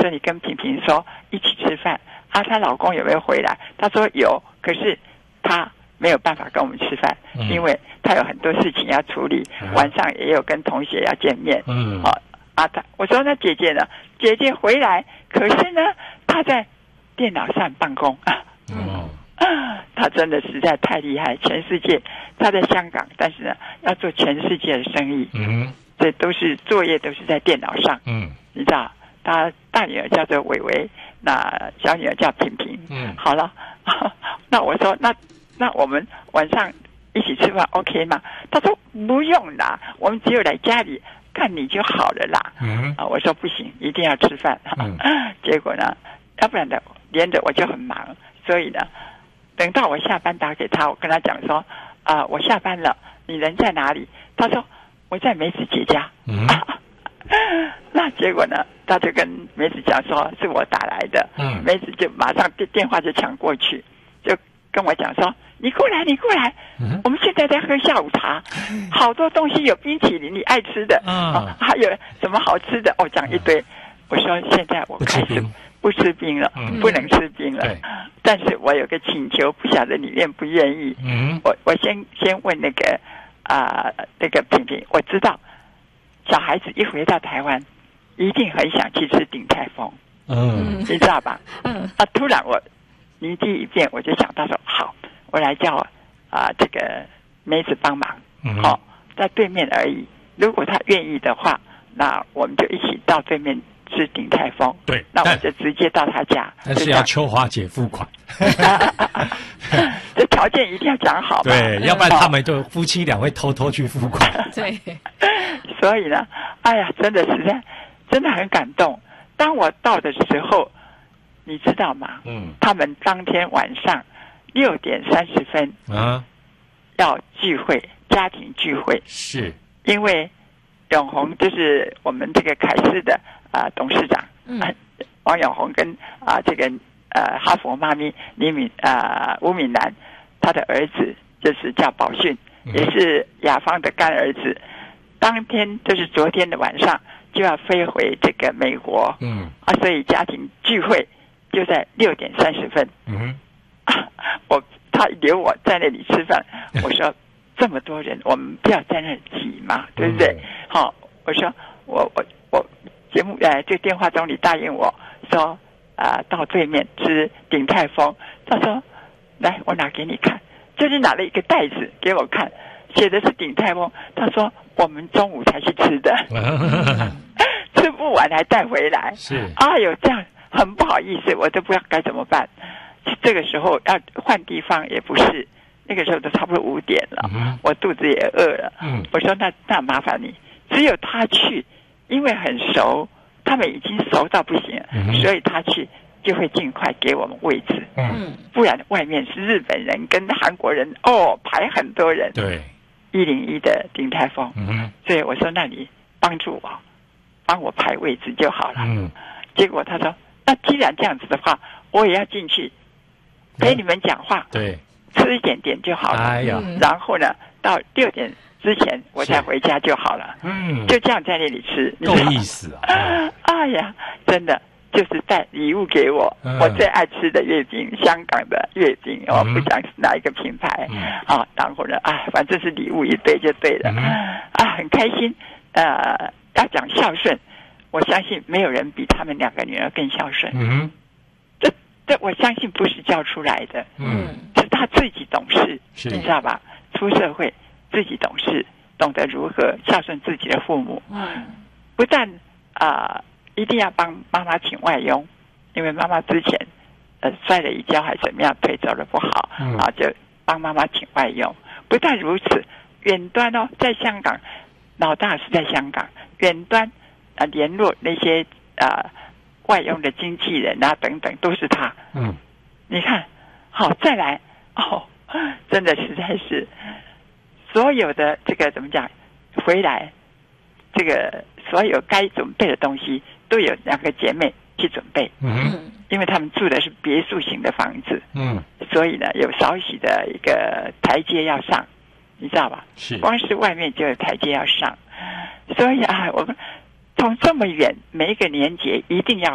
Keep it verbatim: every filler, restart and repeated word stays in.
说你跟萍萍说一起吃饭啊，她老公有没有回来？她说有，可是她没有办法跟我们吃饭，嗯、因为她有很多事情要处理，嗯、晚上也有跟同学要见面。嗯，哦啊，她我说那姐姐呢？姐姐回来，可是呢，她在电脑上办公啊。嗯。他真的实在太厉害，全世界他在香港，但是呢要做全世界的生意，嗯，这都是作业都是在电脑上，嗯，你知道，他大女儿叫做伟伟，那小女儿叫萍萍，嗯，好了，那我说那那我们晚上一起吃饭 OK 吗？他说不用啦，我们只有来家里看你就好了啦，嗯，啊，我说不行，一定要吃饭，嗯，结果呢，要不然的连着我就很忙，所以呢。等到我下班打给他，我跟他讲说，啊、呃，我下班了，你人在哪里？他说我在梅子姐家。嗯，那结果呢，他就跟梅子讲说是我打来的。嗯，梅子就马上电电话就抢过去，就跟我讲说，你过来，你过来，嗯、我们现在在喝下午茶，好多东西有冰淇淋，你爱吃的，嗯、哦，还有什么好吃的？哦，讲一堆。我说现在我开始。不吃冰了，嗯、不能吃冰了。但是我有个请求，不晓得你愿不愿意。嗯、我我先先问那个啊、呃、那个萍萍，我知道小孩子一回到台湾，一定很想去吃鼎泰丰。嗯，你知道吧？嗯啊，突然我灵机一变，我就想到说，好，我来叫啊、呃、这个梅子帮忙。嗯，好、哦，在对面而已。如果他愿意的话，那我们就一起到对面。是鼎泰丰， 对， 那我就直接到他家。 但是要秋华姐付款， 这条件一定要讲好。 对，要不然他们就夫妻俩会偷偷去付款。 对， 所以呢，哎呀，真的实在真的很感动。当我到的时候，你知道吗？嗯，他们当天晚上六点三十分啊，要聚会，家庭聚会， 是因为永红就是我们这个凯斯的。啊、呃，董事长，嗯，王永红跟啊、呃、这个呃哈佛妈咪李敏啊、呃、吴敏南，他的儿子就是叫宝训，嗯、也是雅芳的干儿子。当天就是昨天的晚上就要飞回这个美国，嗯，啊，所以家庭聚会就在六点三十分。嗯、啊，我他留我在那里吃饭，我说这么多人，我们不要在那挤嘛，对不对？好、嗯，我说我我我。节目呃，这个电话中你答应我说啊、呃，到对面吃鼎泰丰。他说：“来，我拿给你看。”就是拿了一个袋子给我看，写的是鼎泰丰。他说：“我们中午才去吃的，吃不完还带回来。”是，哎呦，这样很不好意思，我都不知道该怎么办。这个时候要换地方也不是，那个时候都差不多五点了，嗯、我肚子也饿了。嗯、我说：“那那麻烦你，只有他去。”因为很熟，他们已经熟到不行了，嗯、所以他去就会尽快给我们位置。嗯，不然外面是日本人跟韩国人，哦，排很多人。 对， 一零一的鼎泰丰。嗯，所以我说那你帮助我，帮我排位置就好了。嗯，结果他说，那既然这样子的话，我也要进去陪你们讲话。 对， 吃一点点就好了。哎呀，然后呢，到六点。之前我再回家就好了，嗯，就这样在那里吃， 够意思啊！ 嗯、哎呀，真的就是带礼物给我，嗯、我最爱吃的月饼，香港的月饼，我不讲是哪一个品牌，嗯、啊，然后呢，哎，反正是礼物一堆就对了，嗯、啊，很开心。呃，要讲孝顺，我相信没有人比他们两个女儿更孝顺。嗯，这这我相信不是教出来的，嗯，是他自己懂事，你知道吧？出社会。自己懂事，懂得如何孝顺自己的父母。嗯，不但啊、呃，一定要帮妈妈请外佣，因为妈妈之前呃摔了一跤还怎么样，腿走得不好，嗯、啊，就帮妈妈请外佣。不但如此，远端哦，在香港，老大是在香港，远端啊、呃、联络那些啊、呃、外佣的经纪人啊等等，都是他。嗯，你看，好，再来哦，真的实在是。所有的这个怎么讲，回来，这个所有该准备的东西都有两个姐妹去准备。嗯，因为他们住的是别墅型的房子。嗯，所以呢有少许的一个台阶要上，你知道吧？是，光是外面就有台阶要上，所以啊，我们从这么远，每一个年节一定要